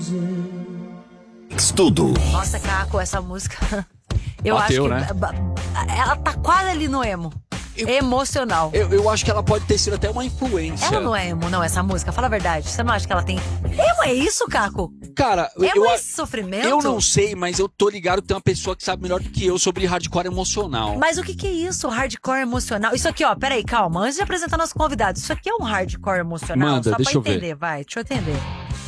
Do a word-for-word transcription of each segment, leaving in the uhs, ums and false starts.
Estudo. Nossa, Caco, essa música... Eu Bateu, acho que né? ela tá quase ali no emo. Eu- Emocional. Eu, eu acho que ela pode ter sido até uma influência. Ela não é emo, não, essa música. Fala a verdade. Você não acha que ela tem... Emo é isso, Caco? Cara, Emo eu, é a- sofrimento? eu não sei, mas eu tô ligado que tem uma pessoa que sabe melhor do que eu sobre hardcore emocional. Mas o que que é isso? Hardcore emocional? Isso aqui, ó, peraí, calma. Antes de apresentar nosso convidado, isso aqui é um hardcore emocional? Manda, Só deixa pra eu ver. entender, vai. Deixa eu entender.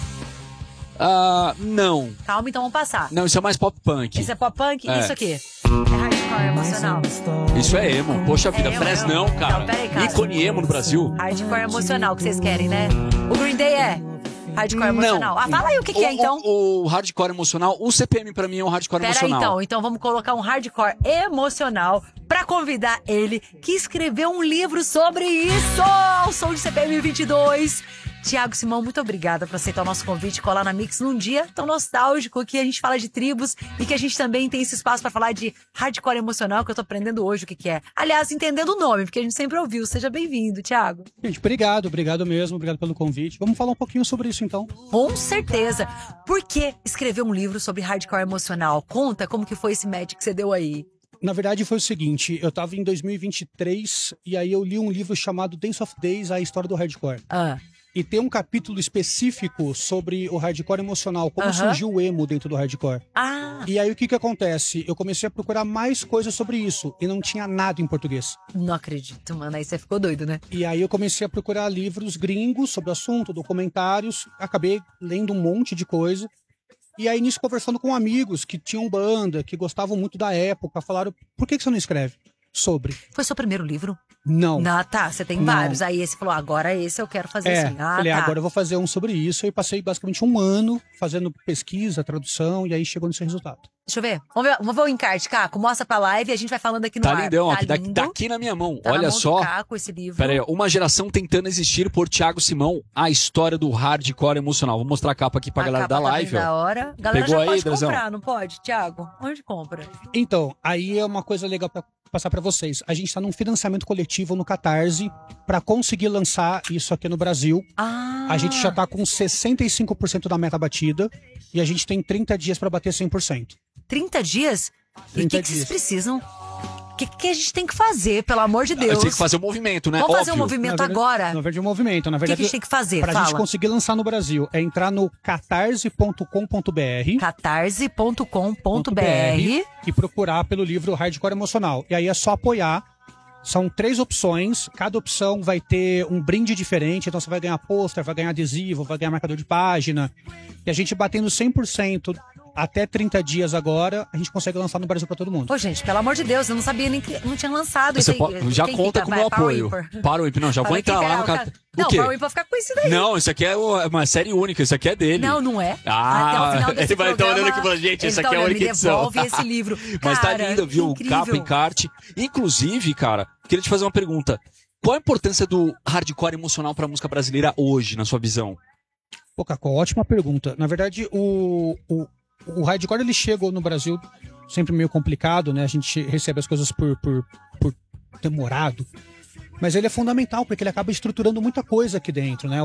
Ah, não. Calma, então vamos passar. Não, isso é mais pop punk. Esse é pop punk? É. Isso aqui. É hardcore emocional. Isso é emo. Poxa vida, É emo, Fresnão, emo. cara. Não, peraí, cara. Ícone emo no Brasil. Hardcore emocional que vocês querem, né? O Green Day é hardcore emocional. Ah, fala aí o que, que é, O- então. O, o hardcore emocional, o C P M pra mim é um hardcore Pera aí, emocional. então. Então vamos colocar um hardcore emocional pra convidar ele, que escreveu um livro sobre isso. O som de C P M vinte e dois. Tiago Simão, muito obrigada por aceitar o nosso convite e colar na Mix num dia tão nostálgico que a gente fala de tribos e que a gente também tem esse espaço pra falar de hardcore emocional, que eu tô aprendendo hoje o que que é. Aliás, entendendo o nome, porque a gente sempre ouviu. Seja bem-vindo, Tiago. Gente, obrigado, obrigado mesmo, obrigado pelo convite. Vamos falar um pouquinho sobre isso então. Com certeza. Por que escrever um livro sobre hardcore emocional? Conta como que foi esse match que você deu aí. Na verdade foi o seguinte, eu tava em dois mil e vinte e três e aí eu li um livro chamado Dance of Days, a história do hardcore. Ah, E tem um capítulo específico sobre o hardcore emocional, como Aham. surgiu o emo dentro do hardcore. ah E aí o que que acontece? Eu comecei a procurar mais coisas sobre isso e não tinha nada em português. não acredito, mano. Aí você ficou doido, né? E aí eu comecei a procurar livros gringos sobre o assunto, documentários, acabei lendo um monte de coisa. E aí nisso conversando com amigos que tinham banda, que gostavam muito da época, falaram, por que que você não escreve sobre? Foi seu primeiro livro? Não. Ah, tá. Você tem Não. vários. Aí esse falou, agora esse eu quero fazer É, assim. Ah, falei, tá. agora eu vou fazer um sobre isso. E passei basicamente um ano fazendo pesquisa, tradução, e aí chegou nesse resultado. Deixa eu ver. Vamos ver, vamos ver o encarte, Caco. Mostra pra live e a gente vai falando aqui no Tá ar. lindão, ó, tá que tá, lindo. tá aqui na minha mão. Tá na Olha mão do só. Caco esse livro. Pera aí, uma geração tentando existir por Thiago Simão, a história do hardcore emocional. Vou mostrar a capa aqui pra A galera capa da tá live, bem da ó. hora. Galera Pegou já aí, pode Drezão? comprar, não pode, Thiago? Onde compra? Então, aí é uma coisa legal pra passar pra vocês. A gente tá num financiamento coletivo no Catarse pra conseguir lançar isso aqui no Brasil. Ah. A gente já tá com sessenta e cinco por cento da meta batida e a gente tem trinta dias pra bater cem por cento. trinta dias? E o trinta que, que vocês dias. precisam? O que, que a gente tem que fazer, pelo amor de Deus? Eu tinha que fazer o movimento, né? Vamos fazer um Óbvio. movimento Na verdade- agora. Na verdade, é um movimento. Na O que, que verdade, a gente tem que fazer? pra Fala. gente conseguir lançar no Brasil é entrar no catarse ponto com ponto br catarse ponto com ponto br. e procurar pelo livro Hardcore Emocional. E aí é só apoiar. São três opções, cada opção vai ter um brinde diferente, então você vai ganhar pôster, vai ganhar adesivo, vai ganhar marcador de página. E a gente batendo cem por cento até trinta dias agora, a gente consegue lançar no Brasil pra todo mundo. Ô, gente, pelo amor de Deus, eu não sabia nem que não tinha lançado. Você Isso aí- pode- já quem conta que com tá? o meu Vai, Power apoio. Whipper. Para o Whip, não, já vou Fala, entrar quem lá que no é? cara. Não, O o quê? Power Whipper vai ficar com isso daí. Não, isso aqui é o- é uma série única, isso aqui é dele. Não, não é. Ah, Até o final desse ele vai estar programa, olhando aqui e falando, gente, ele isso tá aqui é a olhando, única me edição. devolve esse livro. Mas tá Cara, lindo, viu? incrível. Capa, encarte. Inclusive, cara, queria te fazer uma pergunta. Qual a importância do hardcore emocional pra música brasileira hoje, na sua visão? Pô, Caco, ótima pergunta. Na verdade, o, o, o hardcore ele chegou no Brasil sempre meio complicado, né? A gente recebe as coisas por, por, por demorado. Mas ele é fundamental, porque ele acaba estruturando muita coisa aqui dentro, né?